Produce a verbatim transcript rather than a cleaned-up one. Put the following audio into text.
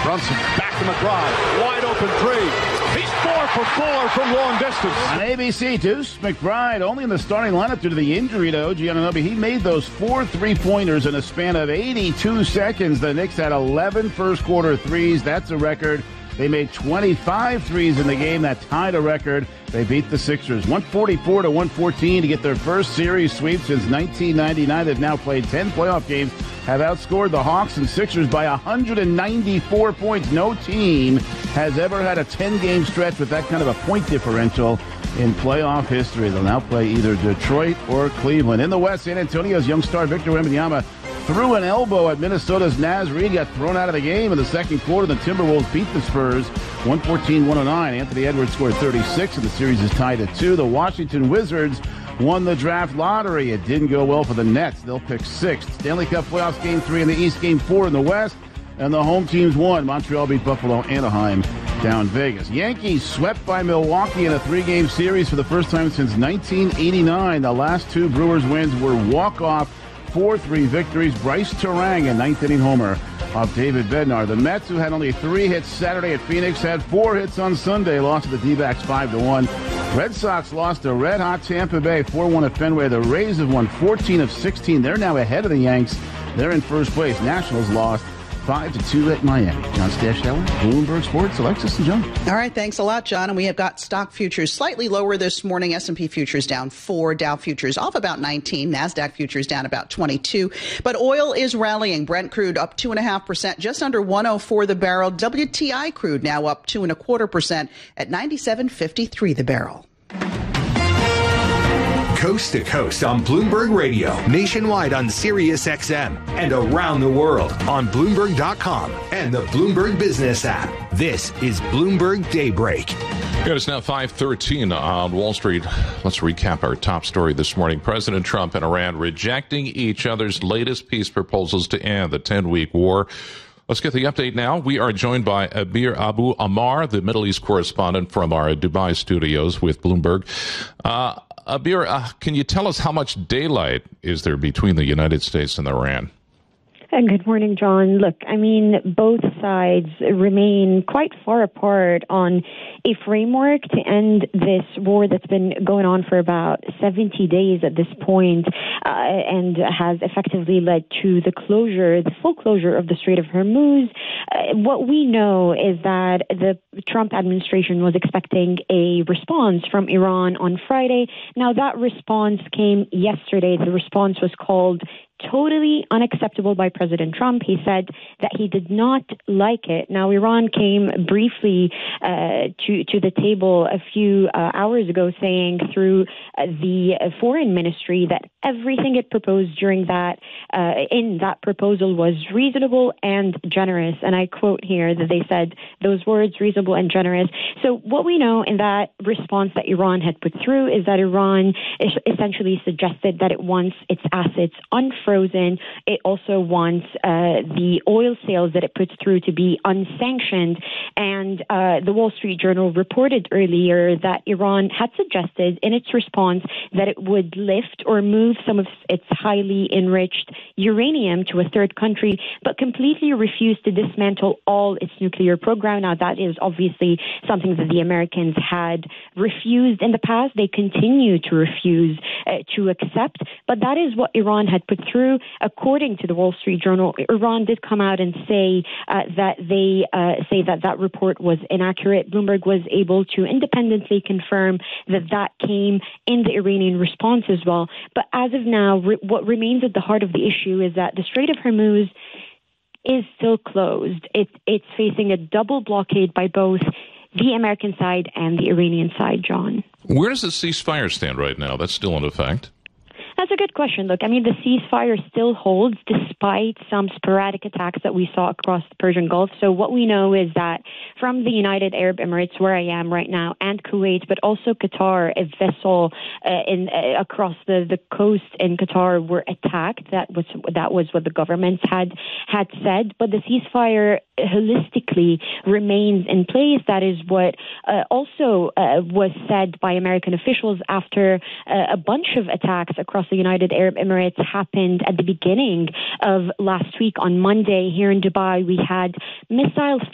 Brunson back to McBride. Wide open three. He's four for four from long distance. On A B C, Deuce McBride only in the starting lineup due to the injury to O G Anunoby. He made those four three-pointers in a span of eighty-two seconds. The Knicks had eleven first-quarter threes. That's a record. They made twenty-five threes in the game. That tied a record. They beat the Sixers one forty-four to one fourteen to get their first series sweep since nineteen ninety-nine. They've now played ten playoff games, have outscored the Hawks and Sixers by one hundred ninety-four points. No team has ever had a ten-game stretch with that kind of a point differential in playoff history. They'll now play either Detroit or Cleveland. In the West, San Antonio's young star Victor Wembanyama threw an elbow at Minnesota's Naz Reid, got thrown out of the game in the second quarter. The Timberwolves beat the Spurs one fourteen to one oh nine. Anthony Edwards scored thirty-six, and the series is tied at two. The Washington Wizards won the draft lottery. It didn't go well for the Nets. They'll pick sixth. Stanley Cup playoffs, game three in the East, game four in the West. And the home teams won. Montreal beat Buffalo, Anaheim down Vegas. Yankees swept by Milwaukee in a three-game series for the first time since nineteen eighty-nine. The last two Brewers wins were walk-off four three victories. Bryce Terang, a ninth-inning homer off David Bednar. The Mets, who had only three hits Saturday at Phoenix, had four hits on Sunday, lost to the D-backs five to one. Red Sox lost to red-hot Tampa Bay four one at Fenway. The Rays have won fourteen of sixteen. They're now ahead of the Yanks. They're in first place. Nationals lost five to two at Miami. John Stashauer, Bloomberg Sports, Alexis and John. All right, thanks a lot, John. And we have got stock futures slightly lower this morning. S and P futures down four, Dow futures off about nineteen, NASDAQ futures down about twenty-two. But oil is rallying. Brent crude up two and a half percent, just under one oh four the barrel. W T I crude now up two and a quarter percent at ninety-seven fifty-three the barrel. Coast to coast on Bloomberg Radio, nationwide on Sirius X M, and around the world on Bloomberg dot com and the Bloomberg Business app. This is Bloomberg Daybreak. It is now five thirteen on Wall Street. Let's recap our top story this morning. President Trump and Iran rejecting each other's latest peace proposals to end the ten-week war. Let's get the update now. We are joined by Abir Abu Ammar, the Middle East correspondent from our Dubai studios with Bloomberg. Uh, Abir, uh, can you tell us how much daylight is there between the United States and Iran? And good morning, John. Look, I mean, both sides remain quite far apart on a framework to end this war that's been going on for about seventy days at this point, uh, and has effectively led to the closure, the full closure of the Strait of Hormuz. Uh, what we know is that the Trump administration was expecting a response from Iran on Friday. Now, that response came yesterday. The response was called totally unacceptable by President Trump. He said that he did not like it. Now, Iran came briefly uh, to, to the table a few uh, hours ago saying through uh, the uh, foreign ministry that everything it proposed during that, uh, in that proposal was reasonable and generous. And I quote here that they said those words, reasonable and generous. So what we know in that response that Iran had put through is that Iran essentially suggested that it wants its assets unfrozen. Frozen. It also wants uh, the oil sales that it puts through to be unsanctioned. And uh, the Wall Street Journal reported earlier that Iran had suggested in its response that it would lift or move some of its highly enriched uranium to a third country, but completely refused to dismantle all its nuclear program. Now, that is obviously something that the Americans had refused in the past. They continue to refuse uh, to accept, but that is what Iran had put through. According to the Wall Street Journal, Iran did come out and say uh, that they uh, say that that report was inaccurate. Bloomberg was able to independently confirm that that came in the Iranian response as well. But as of now, re- what remains at the heart of the issue is that the Strait of Hormuz is still closed. It, it's facing a double blockade by both the American side and the Iranian side, John. Where does the ceasefire stand right now? That's still in effect. That's a good question. Look, I mean, the ceasefire still holds despite some sporadic attacks that we saw across the Persian Gulf. So what we know is that from the United Arab Emirates, where I am right now, and Kuwait, but also Qatar, a vessel uh, in uh, across the, the coast in Qatar were attacked. That was that was what the governments had had said. But the ceasefire holistically remains in place. That is what uh, also uh, was said by American officials after uh, a bunch of attacks across the United Arab Emirates happened at the beginning of last week on Monday. Here in Dubai, we had missiles